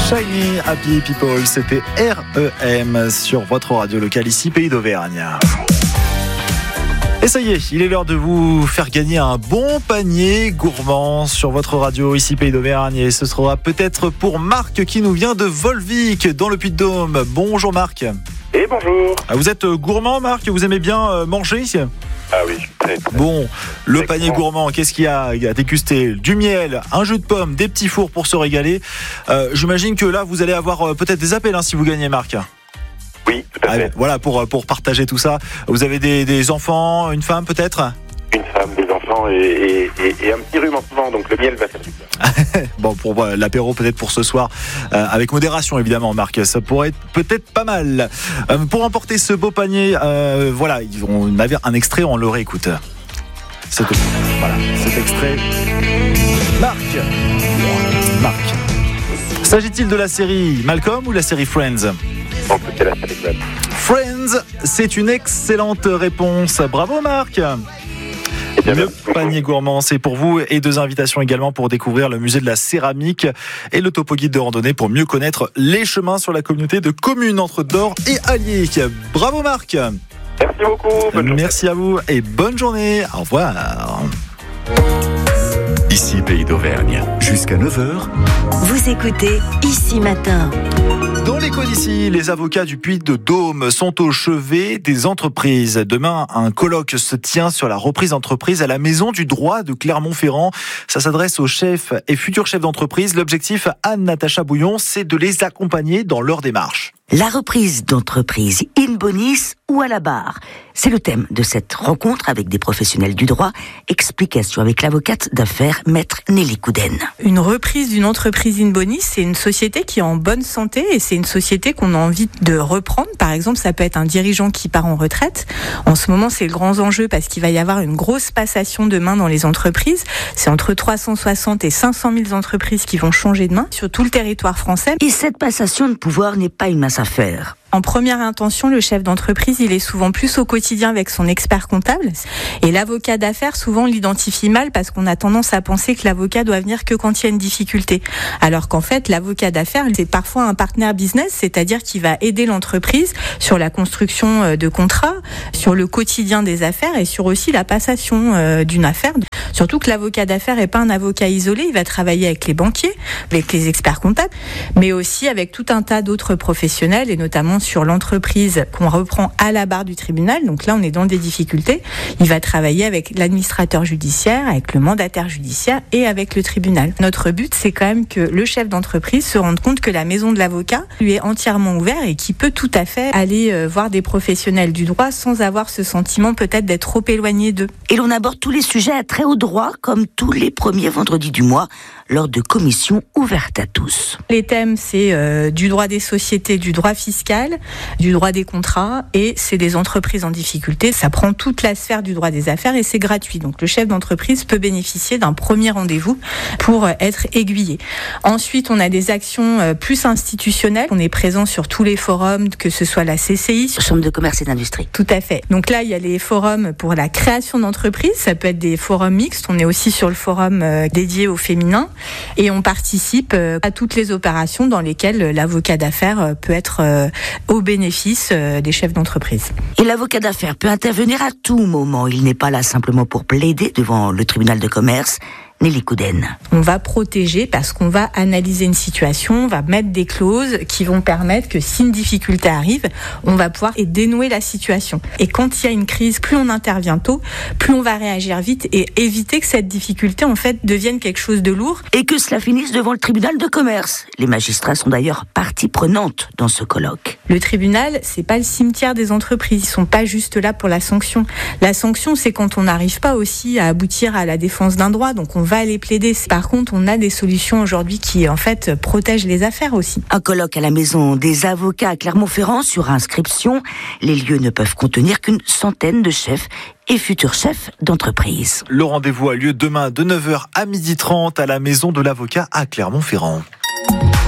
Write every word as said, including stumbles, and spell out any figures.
Shiny Happy People, c'était R E M sur votre radio locale ici, Pays d'Auvergne. Et ça y est, il est l'heure de vous faire gagner un bon panier gourmand sur votre radio ici, Pays d'Auvergne. Et ce sera peut-être pour Marc qui nous vient de Volvic dans le Puy-de-Dôme. Bonjour Marc. Et bonjour. Vous êtes gourmand Marc, vous aimez bien manger ? Ah oui, très, très. Bon, le panier gourmand, qu'est-ce qu'il y a à déguster ? Du miel, un jus de pommes, des petits fours pour se régaler. Euh, j'imagine que là, vous allez avoir peut-être des appels hein, si vous gagnez, Marc. Oui, tout à fait. Ah, voilà, pour, pour partager tout ça. Vous avez des, des enfants, une femme peut-être ? Une femme, des enfants et, et, et, et un petit rhume en ce moment, donc le miel va faire du bien. Bon, pour euh, l'apéro peut-être pour ce soir, euh, avec modération évidemment Marc, ça pourrait être peut-être pas mal. Euh, pour emporter ce beau panier, euh, voilà, on avait un extrait, on le réécoute. C'est tout. Voilà, cet extrait. Marc Marc. S'agit-il de la série Malcolm ou la série Friends ? Donc c'est la série Friends. Friends, c'est une excellente réponse. Bravo Marc. Le panier gourmand, c'est pour vous et deux invitations également pour découvrir le musée de la céramique et le topo guide de randonnée pour mieux connaître les chemins sur la communauté de communes entre Dore et Allier. Bravo Marc. Merci beaucoup. Bonne Merci à vous et bonne journée. Au revoir. Ici Pays d'Auvergne, jusqu'à neuf heures. Vous écoutez Ici Matin. Dans l'écho d'ici, les avocats du Puy-de-Dôme sont au chevet des entreprises. Demain, un colloque se tient sur la reprise d'entreprise à la Maison du droit de Clermont-Ferrand. Ça s'adresse aux chefs et futurs chefs d'entreprise. L'objectif, Anne-Natacha Bouillon, c'est de les accompagner dans leur démarche. La reprise d'entreprise in bonis ou à la barre. C'est le thème de cette rencontre avec des professionnels du droit. Explication avec l'avocate d'affaires Maître Nelly Couden. Une reprise d'une entreprise in bonis, c'est une société qui est en bonne santé et c'est une société qu'on a envie de reprendre. Par exemple, ça peut être un dirigeant qui part en retraite. En ce moment, c'est le grand enjeu parce qu'il va y avoir une grosse passation de main dans les entreprises. C'est entre trois cent soixante et cinq cent mille entreprises qui vont changer de main sur tout le territoire français. Et cette passation de pouvoir n'est pas une mince affaire. En première intention, le chef d'entreprise, il est souvent plus au quotidien avec son expert comptable. Et l'avocat d'affaires, souvent, on l'identifie mal parce qu'on a tendance à penser que l'avocat doit venir que quand il y a une difficulté. Alors qu'en fait, l'avocat d'affaires, c'est parfois un partenaire business, c'est-à-dire qu'il va aider l'entreprise sur la construction de contrats, sur le quotidien des affaires et sur aussi la passation d'une affaire. Surtout que l'avocat d'affaires n'est pas un avocat isolé, il va travailler avec les banquiers, avec les experts comptables, mais aussi avec tout un tas d'autres professionnels et notamment sur l'entreprise qu'on reprend à la barre du tribunal. Donc là, on est dans des difficultés. Il va travailler avec l'administrateur judiciaire, avec le mandataire judiciaire et avec le tribunal. Notre but, c'est quand même que le chef d'entreprise se rende compte que la maison de l'avocat lui est entièrement ouverte et qu'il peut tout à fait aller voir des professionnels du droit sans avoir ce sentiment peut-être d'être trop éloigné d'eux. Et l'on aborde tous les sujets à très haut droit, comme tous les premiers vendredis du mois, lors de commissions ouvertes à tous. Les thèmes, c'est euh, du droit des sociétés, du droit fiscal, du droit des contrats, et c'est des entreprises en difficulté. Ça prend toute la sphère du droit des affaires et c'est gratuit. Donc le chef d'entreprise peut bénéficier d'un premier rendez-vous pour être aiguillé. Ensuite, on a des actions plus institutionnelles. On est présent sur tous les forums, que ce soit la C C I, Chambre de commerce et d'industrie. Tout à fait. Donc là, il y a les forums pour la création d'entreprises. Ça peut être des forums mixtes. On est aussi sur le forum euh, dédié au féminin et on participe euh, à toutes les opérations dans lesquelles l'avocat d'affaires euh, peut être euh, au bénéfice euh, des chefs d'entreprise. Et l'avocat d'affaires peut intervenir à tout moment. Il n'est pas là simplement pour plaider devant le tribunal de commerce. Nelly Couden. On va protéger parce qu'on va analyser une situation, on va mettre des clauses qui vont permettre que si une difficulté arrive, on va pouvoir dénouer la situation. Et quand il y a une crise, plus on intervient tôt, plus on va réagir vite et éviter que cette difficulté en fait devienne quelque chose de lourd. Et que cela finisse devant le tribunal de commerce. Les magistrats sont d'ailleurs partie prenante dans ce colloque. Le tribunal, c'est pas le cimetière des entreprises. Ils sont pas juste là pour la sanction. La sanction, c'est quand on n'arrive pas aussi à aboutir à la défense d'un droit. Donc on va aller plaider. Par contre, on a des solutions aujourd'hui qui, en fait, protègent les affaires aussi. Un colloque à la Maison des avocats à Clermont-Ferrand sur inscription. Les lieux ne peuvent contenir qu'une centaine de chefs et futurs chefs d'entreprise. Le rendez-vous a lieu demain de neuf heures à midi trente à la Maison de l'avocat à Clermont-Ferrand.